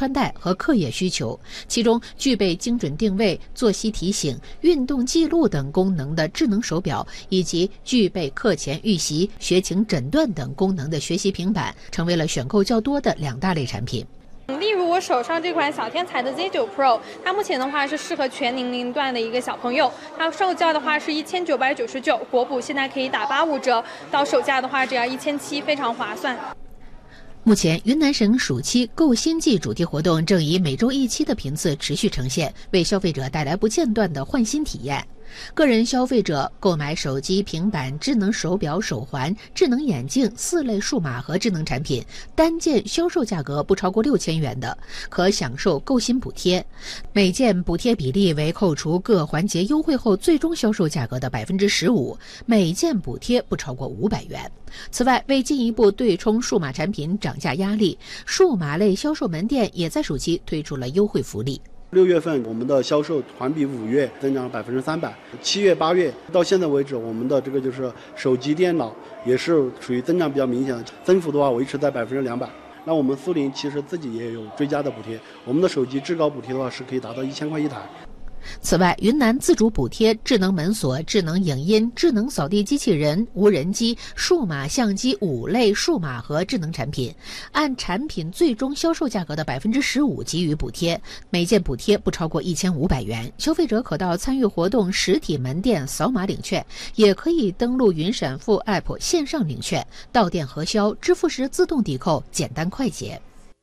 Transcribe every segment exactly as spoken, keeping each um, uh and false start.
穿戴和课业需求，其中具备精准定位、作息提醒、运动记录等功能的智能手表，以及具备课前预习、学情诊断等功能的学习平板，成为了选购较多的两大类产品。 例如我手上这款小天才的 Z 九 Pro， 它目前的话是适合全年龄段的一个小朋友，它售价的话是一千九百九十九，国补现在可以打八五折，到手价的话只要一千七，非常划算。 目前，云南省暑期购新季主题活动正以每周一期的频次持续呈现，为消费者带来不间断的换新体验。个人消费者购买手机、平板、智能手表、手环、智能眼镜四类数码和智能产品，单件销售价格不超过六千元的，可享受购新补贴，每件补贴比例为扣除各环节优惠后最终销售价格的百分之十五，每件补贴不超过五百元。此外，为进一步对冲数码产品涨价压力，数码类销售门店也在暑期推出了优惠福利。 六月份我们的销售环比五月增长了百分之三百，七月八月到现在为止，我们的这个就是手机电脑也是属于增长比较明显的，增幅的话维持在百分之两百。那我们苏宁其实自己也有追加的补贴，我们的手机至高补贴的话是可以达到一千块一台。 此外，云南自主补贴智能门锁、智能影音、智能扫地机器人、无人机、数码相机五类数码和智能产品，按产品最终销售价格的百分之十五给予补贴，每件补贴不超过一千五百元。消费者可到参与活动实体门店扫码领券，也可以登录云闪付 App 线上领券，到店核销，支付时自动抵扣，简单快捷。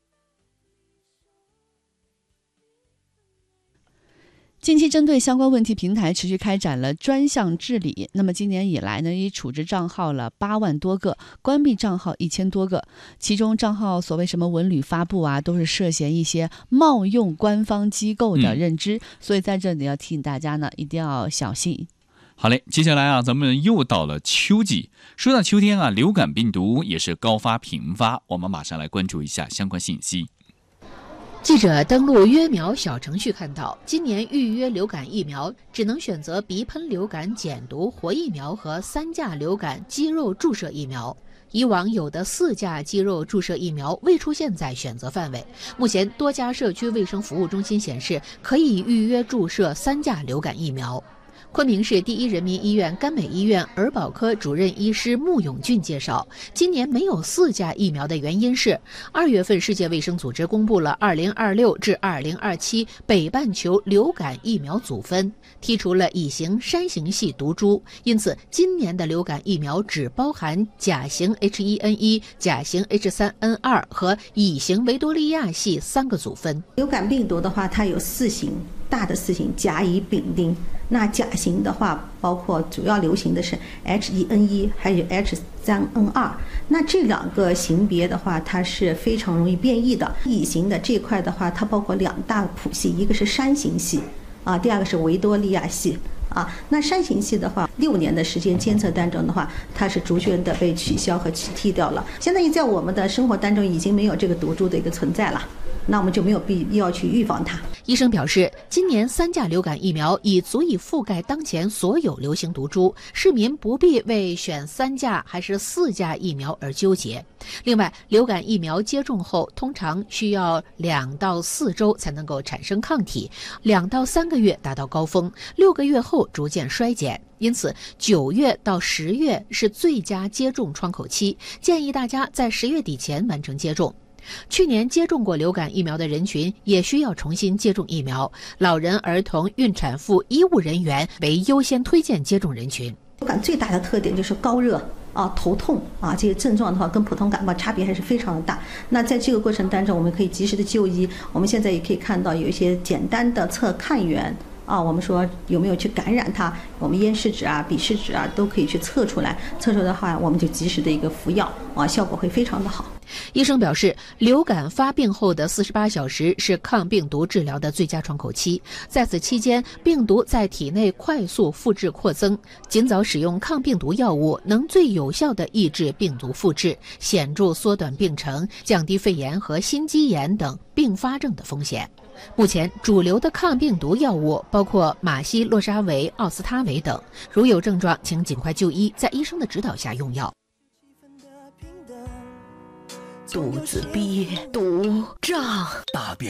近期针对相关问题，平台持续开展了专项治理。那么今年以来呢，已处置账号了八万多个，关闭账号一千多个。其中账号所谓什么文旅发布啊，都是涉嫌一些冒用官方机构的认知，嗯、所以在这里要提醒大家呢，一定要小心。 好嘞，接下来啊，咱们又到了秋季。说到秋天啊，流感病毒也是高发频发，我们马上来关注一下相关信息。 记者登录约苗小程序看到，今年预约流感疫苗只能选择鼻喷流感减毒活疫苗和三价流感肌肉注射疫苗。以往有的四价肌肉注射疫苗未出现在选择范围，目前多家社区卫生服务中心显示可以预约注射三价流感疫苗。昆明市第一人民医院甘美医院儿保科主任医师穆永俊介绍，今年没有四价疫苗的原因是，二月份世界卫生组织公布了二零二六至二零二七北半球流感疫苗组分，剔除了乙型、山型系毒株，因此今年的流感疫苗只包含甲型 H 一 N 一、甲型 H 三 N 二 和乙型维多利亚系三个组分。 流感病毒的话，它有四型，大的四型甲、乙、丙、丁。那甲型的话，包括主要流行的是 H 一 N 一 还有 H 三 N 二，那这两个型别的话，它是非常容易变异的。乙型的这块的话，它包括两大谱系，一个是山型系啊，第二个是维多利亚系啊。那山型系的话，六年的时间监测当中的话，它是逐渐的被取消和取缔掉了，相当于在我们的生活当中已经没有这个毒株的一个存在了。那我们就没有必要去预防它。 医生表示，今年三价流感疫苗已足以覆盖当前所有流行毒株，市民不必为选三价还是四价疫苗而纠结。另外，流感疫苗接种后通常需要两到四周才能够产生抗体，两到三个月达到高峰，六个月后逐渐衰减。因此，九月到十月是最佳接种窗口期，建议大家在十月底前完成接种。去年接种过流感疫苗的人群也需要重新接种疫苗，老人、儿童、孕产妇、医务人员为优先推荐接种人群。 流感最大的特点就是高热啊、头痛啊，这些症状的话跟普通感冒差别还是非常的大。那在这个过程当中，我们可以及时的就医。我们现在也可以看到有一些简单的测抗原啊，我们说有没有去感染它，我们咽拭子啊、鼻拭子啊都可以去测出来。测出来的话，我们就及时的一个服药啊，效果会非常的好。 医生表示，流感发病后的四十八小时是抗病毒治疗的最佳窗口期，在此期间，病毒在体内快速复制扩增，尽早使用抗病毒药物能最有效地抑制病毒复制，显著缩短病程，降低肺炎和心肌炎等并发症的风险。目前主流的抗病毒药物包括马西洛沙韦、奥司他韦等，如有症状请尽快就医，在医生的指导下用药。 肚子憋，肚胀，大便